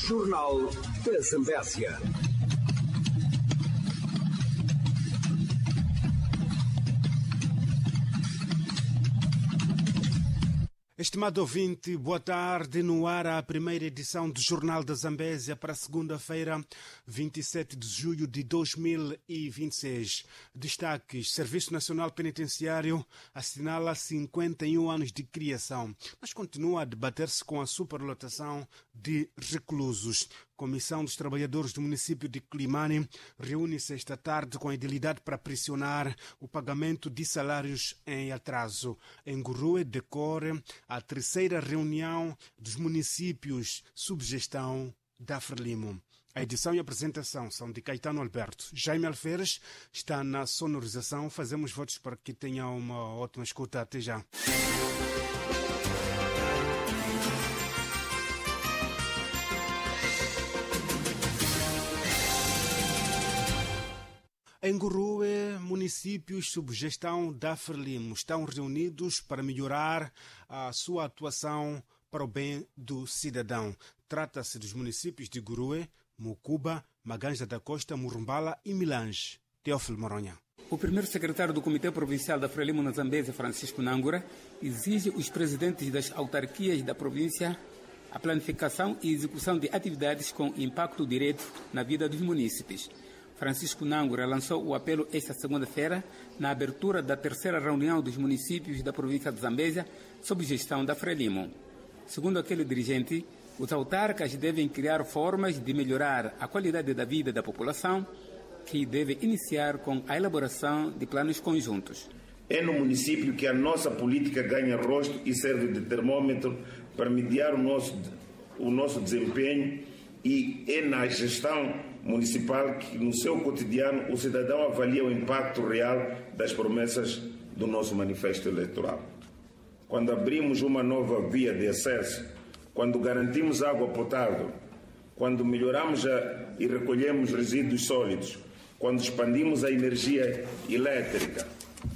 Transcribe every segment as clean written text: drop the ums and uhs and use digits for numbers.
Jornal da Zambésia. Estimado ouvinte, boa tarde. No ar a primeira edição do Jornal da Zambésia para segunda-feira, 27 de julho de 2026. Destaques: Serviço Nacional Penitenciário assinala 51 anos de criação, mas continua a debater-se com a superlotação de reclusos. Comissão dos Trabalhadores do município de Climane reúne-se esta tarde com a idilidade para pressionar o pagamento de salários em atraso. Em Gurue decorre a terceira reunião dos municípios sob gestão da Frelimo. A edição e a apresentação são de Caetano Alberto. Jaime Alferes está na sonorização. Fazemos votos para que tenha uma ótima escuta. Até já. Em Gurue, municípios sob gestão da Frelimo estão reunidos para melhorar a sua atuação para o bem do cidadão. Trata-se dos municípios de Gurue, Mucuba, Maganja da Costa, Murumbala e Milange. Teófilo Moronha. O primeiro secretário do Comitê Provincial da Frelimo na Zambésia, Francisco Nangura, exige os presidentes das autarquias da província a planificação e execução de atividades com impacto direto na vida dos munícipes. Francisco Nangura lançou o apelo esta segunda-feira na abertura da terceira reunião dos municípios da província de Zambésia sob gestão da Frelimo. Segundo aquele dirigente, os autarcas devem criar formas de melhorar a qualidade da vida da população, que deve iniciar com a elaboração de planos conjuntos. É no município que a nossa política ganha rosto e serve de termômetro para mediar o nosso desempenho, e é na gestão municipal que, no seu cotidiano, o cidadão avalia o impacto real das promessas do nosso manifesto eleitoral. Quando abrimos uma nova via de acesso, quando garantimos água potável, quando melhoramos e recolhemos resíduos sólidos, quando expandimos a energia elétrica,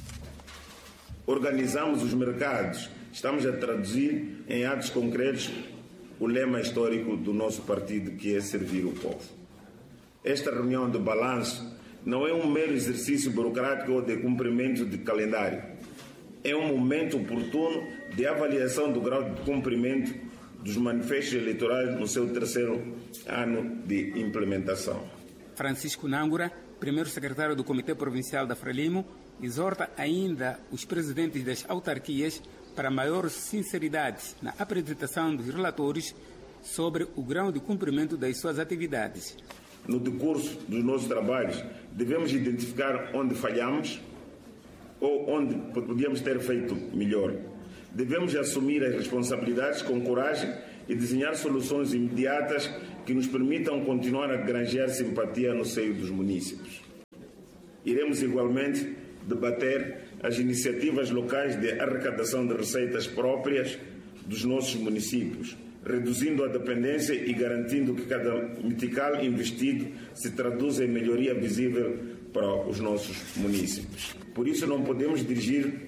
organizamos os mercados, estamos a traduzir em atos concretos o lema histórico do nosso partido, que é servir o povo. Esta reunião de balanço não é um mero exercício burocrático ou de cumprimento de calendário. É um momento oportuno de avaliação do grau de cumprimento dos manifestos eleitorais no seu terceiro ano de implementação. Francisco Nangura, primeiro secretário do Comitê Provincial da Frelimo, exorta ainda os presidentes das autarquias para maior sinceridade na apresentação dos relatores sobre o grau de cumprimento das suas atividades. No decurso dos nossos trabalhos, devemos identificar onde falhamos ou onde podíamos ter feito melhor. Devemos assumir as responsabilidades com coragem e desenhar soluções imediatas que nos permitam continuar a granjear simpatia no seio dos munícipes. Iremos igualmente debater as iniciativas locais de arrecadação de receitas próprias dos nossos municípios, reduzindo a dependência e garantindo que cada metical investido se traduza em melhoria visível para os nossos municípios. Por isso não podemos dirigir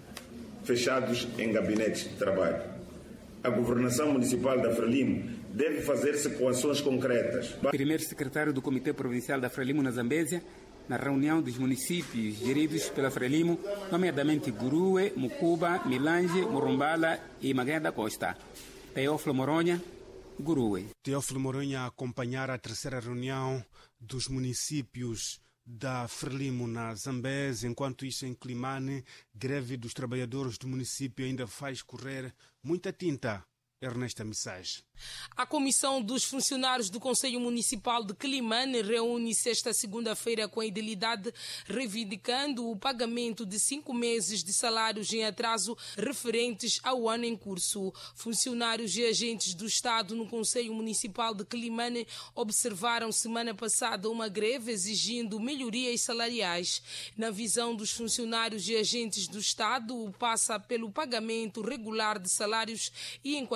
fechados em gabinetes de trabalho. A governação municipal da Frelimo deve fazer-se com ações concretas. Primeiro secretário do Comitê Provincial da Frelimo na Zambésia, na reunião dos municípios geridos pela Frelimo, nomeadamente Gurue, Mucuba, Milange, Murumbala e Maganja da Costa. Teófilo Moronha, Gurue. Teófilo Moronha a acompanhar a terceira reunião dos municípios da Frelimo na Zambésia. Enquanto isso, em Climane, greve dos trabalhadores do município ainda faz correr muita tinta. Ernesta Missage. A Comissão dos Funcionários do Conselho Municipal de Climane reúne-se esta segunda-feira com a idilidade, reivindicando o pagamento de 5 meses de salários em atraso referentes ao ano em curso. Funcionários e agentes do Estado no Conselho Municipal de Climane observaram semana passada uma greve exigindo melhorias salariais. Na visão dos funcionários e agentes do Estado, passa pelo pagamento regular de salários e enquadramento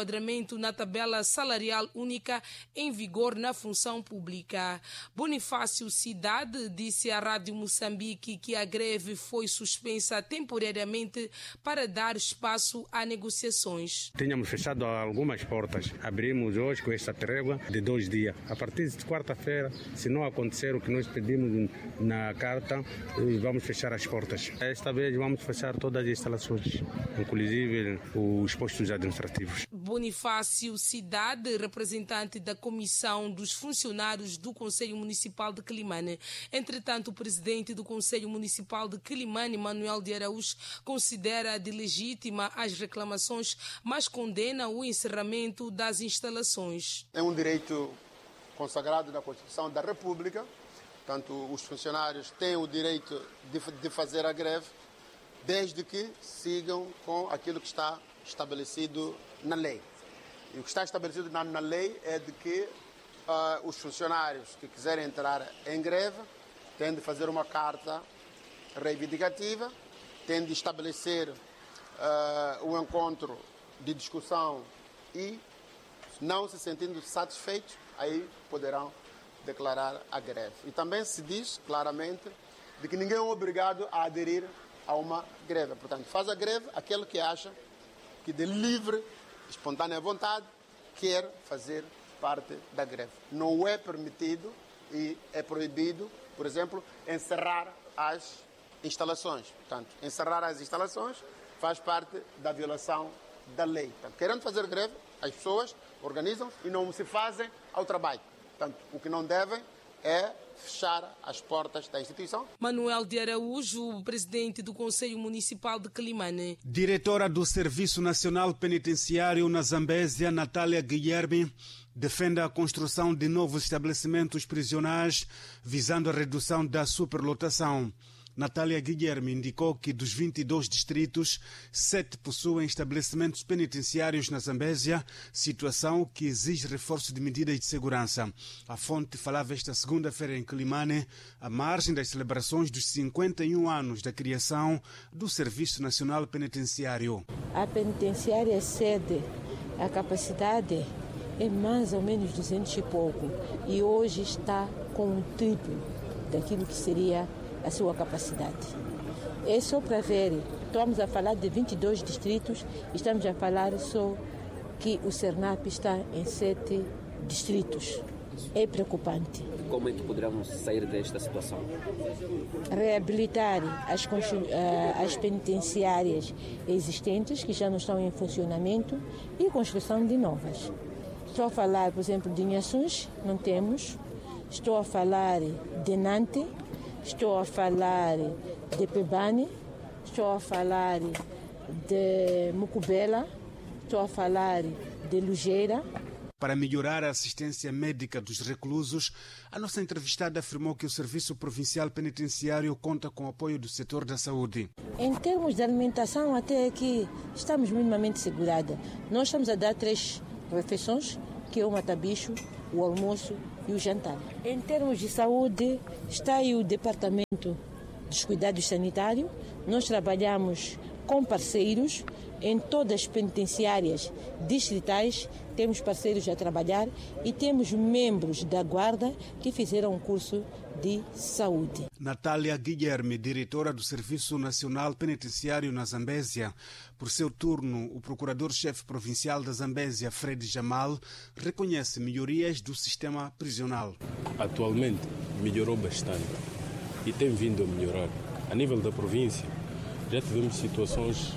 enquadramento na tabela salarial única em vigor na função pública. Bonifácio Cidade disse à Rádio Moçambique que a greve foi suspensa temporariamente para dar espaço a negociações. Tínhamos fechado algumas portas. Abrimos hoje com esta trégua de 2 dias. A partir de quarta-feira, se não acontecer o que nós pedimos na carta, vamos fechar as portas. Esta vez vamos fechar todas as instalações, inclusive os postos administrativos. Bonifácio Cidade, representante da Comissão dos Funcionários do Conselho Municipal de Quelimane. Entretanto, o presidente do Conselho Municipal de Quelimane, Manuel de Araújo, considera de legítima as reclamações, mas condena o encerramento das instalações. É um direito consagrado na Constituição da República. Portanto, os funcionários têm o direito de fazer a greve, desde que sigam com aquilo que está estabelecido na lei. E o que está estabelecido na lei é de que os funcionários que quiserem entrar em greve têm de fazer uma carta reivindicativa, têm de estabelecer um encontro de discussão e, não se sentindo satisfeitos, aí poderão declarar a greve. E também se diz claramente de que ninguém é obrigado a aderir a uma greve. Portanto, faz a greve aquele que acha que de livre, espontânea vontade, quer fazer parte da greve. Não é permitido e é proibido, por exemplo, encerrar as instalações. Portanto, encerrar as instalações faz parte da violação da lei. Portanto, querendo fazer greve, as pessoas organizam e não se fazem ao trabalho. Portanto, o que não devem é fechar as portas da instituição. Manuel de Araújo, presidente do Conselho Municipal de Quelimane. Diretora do Serviço Nacional Penitenciário na Zambésia, Natália Guilherme, defende a construção de novos estabelecimentos prisionais visando a redução da superlotação. Natália Guilherme indicou que dos 22 distritos, 7 possuem estabelecimentos penitenciários na Zambésia, situação que exige reforço de medidas de segurança. A fonte falava esta segunda-feira em Quelimane, à margem das celebrações dos 51 anos da criação do Serviço Nacional Penitenciário. A penitenciária sede, a capacidade é mais ou menos 200 e pouco, e hoje está com um triplo daquilo que seria a sua capacidade. É só para ver, estamos a falar de 22 distritos, estamos a falar só que o Sernap está em 7 distritos. É preocupante. Como é que poderemos sair desta situação? Reabilitar as penitenciárias existentes, que já não estão em funcionamento, e construção de novas. Estou a falar, por exemplo, de Inhações, não temos. Estou a falar de Nante, estou a falar de Pebane, estou a falar de Mucubela, estou a falar de Lugeira. Para melhorar a assistência médica dos reclusos, a nossa entrevistada afirmou que o Serviço Provincial Penitenciário conta com o apoio do setor da saúde. Em termos de alimentação, até aqui estamos minimamente segurados. Nós estamos a dar 3 refeições, que é o matabicho, o almoço e o jantar. Em termos de saúde, está aí o Departamento dos Cuidados Sanitários. Nós trabalhamos com parceiros em todas as penitenciárias distritais, temos parceiros a trabalhar e temos membros da Guarda que fizeram um curso de saúde. Natália Guilherme, diretora do Serviço Nacional Penitenciário na Zambésia. Por seu turno, o procurador-chefe provincial da Zambésia, Fred Jamal, reconhece melhorias do sistema prisional. Atualmente melhorou bastante e tem vindo a melhorar. A nível da província, já tivemos situações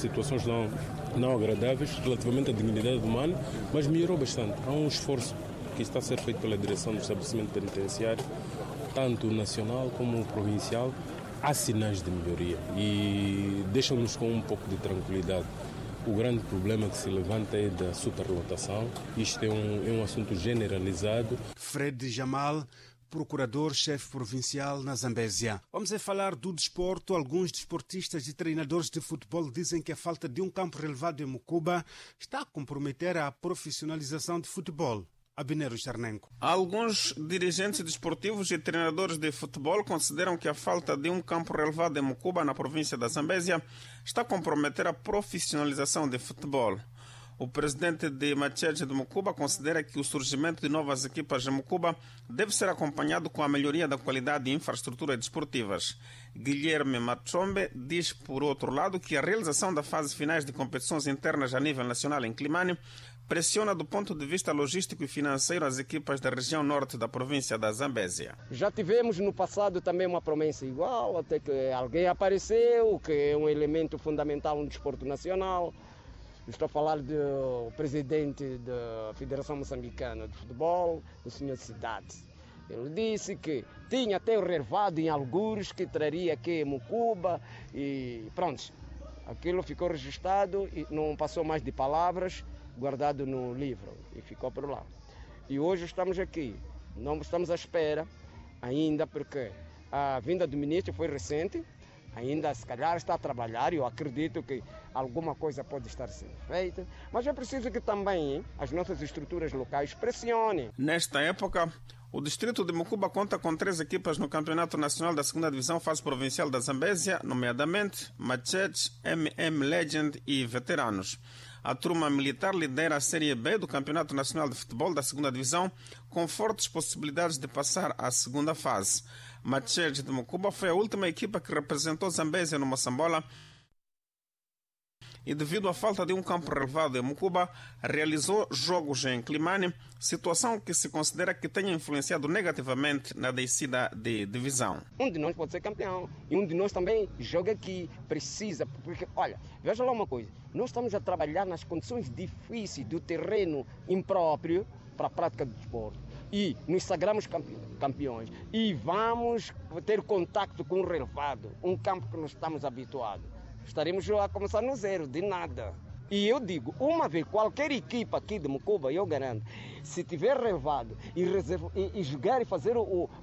não agradáveis relativamente à dignidade humana, mas melhorou bastante. Há um esforço que está a ser feito pela direção do estabelecimento penitenciário, tanto nacional como provincial. Há sinais de melhoria e deixam-nos com um pouco de tranquilidade. O grande problema que se levanta é da superlotação. Isto é um assunto generalizado. Fred Jamal, procurador-chefe provincial na Zambésia. Vamos a falar do desporto. Alguns desportistas e treinadores de futebol dizem que a falta de um campo relevado em Mucuba está a comprometer a profissionalização de futebol. Abinero Charnenco. Alguns dirigentes desportivos e treinadores de futebol consideram que a falta de um campo relevado em Mucuba, na província da Zambésia, está a comprometer a profissionalização de futebol. O presidente de Machete de Mucuba considera que o surgimento de novas equipas em Mucuba deve ser acompanhado com a melhoria da qualidade de infraestruturas desportivas. Guilherme Machombe diz, por outro lado, que a realização das fases finais de competições internas a nível nacional em Climane pressiona do ponto de vista logístico e financeiro as equipas da região norte da província da Zambésia. Já tivemos no passado também uma promessa igual, até que alguém apareceu, que é um elemento fundamental no desporto nacional. Estou a falar do presidente da Federação Moçambicana de Futebol, o Sr. Cidade. Ele disse que tinha até reservado em algures que traria aqui em Mucuba e pronto. Aquilo ficou registrado e não passou mais de palavras, guardado no livro e ficou por lá. E hoje estamos aqui, não estamos à espera ainda porque a vinda do ministro foi recente, ainda se calhar está a trabalhar e eu acredito que alguma coisa pode estar sendo feita, mas é preciso que também as nossas estruturas locais pressionem. Nesta época, o distrito de Mucuba conta com 3 equipas no Campeonato Nacional da 2ª Divisão Fase Provincial da Zambésia, nomeadamente Machete, MM Legend e Veteranos. A turma militar lidera a Série B do Campeonato Nacional de Futebol da 2ª Divisão, com fortes possibilidades de passar à 2ª fase. Machete de Mucuba foi a última equipa que representou Zambésia no Moçambola e, devido à falta de um campo relevado em Mucuba, realizou jogos em Climane, situação que se considera que tenha influenciado negativamente na descida de divisão. Um de nós pode ser campeão e um de nós também joga aqui, precisa, porque, olha, veja lá uma coisa, nós estamos a trabalhar nas condições difíceis do terreno impróprio para a prática do desporto e nos sagramos campeões e vamos ter contacto com o relevado, um campo que nós estamos habituados. Estaremos a começar no zero, de nada. E eu digo, uma vez, qualquer equipa aqui de Mucuba, eu garanto, se tiver relevado e jogar e fazer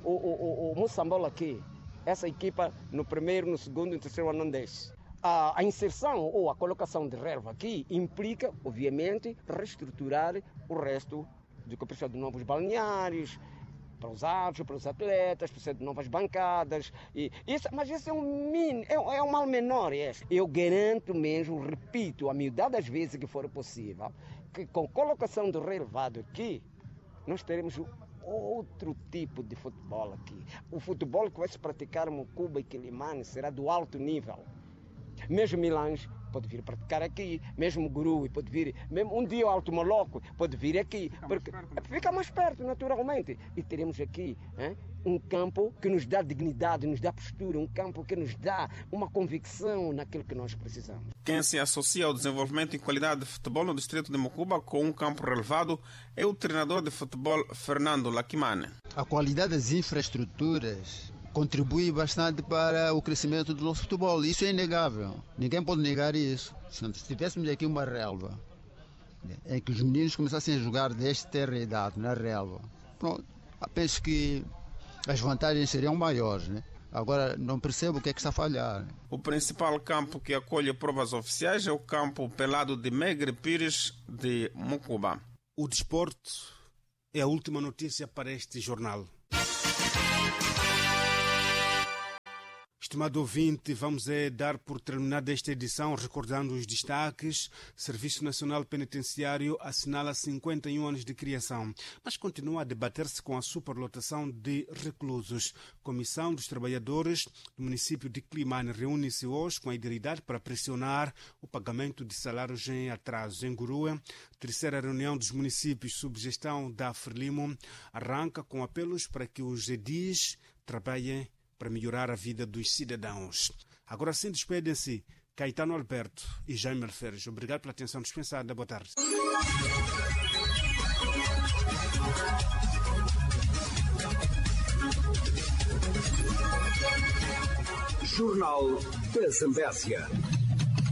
o Moçambola aqui, essa equipa no primeiro, no segundo e no terceiro ano não desce. A inserção ou a colocação de relva aqui implica, obviamente, reestruturar o resto do que precisa de novos balneários, para os árbitros, para os atletas, precisa de novas bancadas. Mas esse é um mal menor. Eu garanto mesmo, repito, a miudade das vezes que for possível, que com colocação do relevado aqui, nós teremos outro tipo de futebol aqui. O futebol que vai se praticar em Mucuba e Quilimane será do alto nível. Mesmo Milange pode vir praticar aqui, mesmo Guru pode vir, mesmo um dia o Alto Moloco pode vir aqui, porque fica mais perto naturalmente. E teremos aqui um campo que nos dá dignidade, nos dá postura, um campo que nos dá uma convicção naquilo que nós precisamos. Quem se associa ao desenvolvimento e qualidade de futebol no distrito de Mucuba com um campo relevado é o treinador de futebol Fernando Lakimane. A qualidade das infraestruturas contribui bastante para o crescimento do nosso futebol. Isso é inegável. Ninguém pode negar isso. Se tivéssemos aqui uma relva em que os meninos começassem a jogar desde terra idade, na relva, pronto, penso que as vantagens seriam maiores, né? Agora, não percebo o que é que está a falhar. O principal campo que acolhe provas oficiais é o campo Pelado de Megre Pires de Mucuba. O desporto é a última notícia para este jornal. Estimado ouvinte, vamos dar por terminada esta edição recordando os destaques. Serviço Nacional Penitenciário assinala 51 anos de criação, mas continua a debater-se com a superlotação de reclusos. Comissão dos Trabalhadores do município de Climane reúne-se hoje com a idilidade para pressionar o pagamento de salários em atraso. Em Gurua, terceira reunião dos municípios sob gestão da Frelimo arranca com apelos para que os edis trabalhem para melhorar a vida dos cidadãos. Agora sim, despedem-se Caetano Alberto e Jaime Alferes. Obrigado pela atenção dispensada. Boa tarde. Jornal da Zambésia.